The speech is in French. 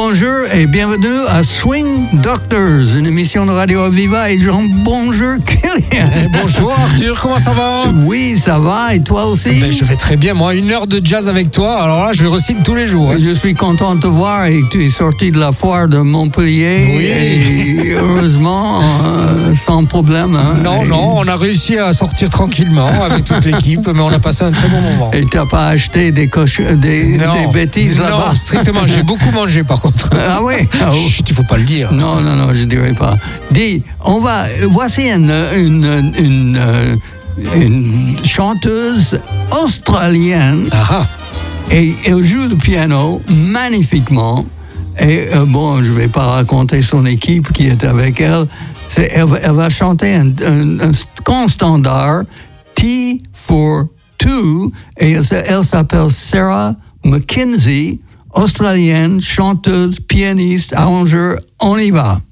bonjour et bienvenue à Swing Doctors, une émission de Radio Aviva. Et bonjour Kylian. Bonjour Arthur, comment ça va? Oui, ça va, et toi aussi? Je vais très bien, moi, 1 heure de jazz avec toi, alors là je le recite tous les jours. Je suis content de te voir et que tu es sorti de la foire de Montpellier. Oui. Et heureusement, sans problème. Non, on a réussi à sortir tranquillement avec toute l'équipe, mais on a passé un très bon moment. Et tu n'as pas acheté des bêtises là-bas? Non, strictement, j'ai beaucoup mangé par contre. Ah oui? Chut, il ne faut pas le dire. Non, je ne dirais pas. Dis, voici une chanteuse australienne. Ah. Et elle joue le piano magnifiquement. Et je ne vais pas raconter son équipe qui est avec elle. Elle va chanter un grand standard, T for Two, et elle s'appelle Sarah McKenzie, australienne, chanteuse, pianiste, arrangeur. On y va.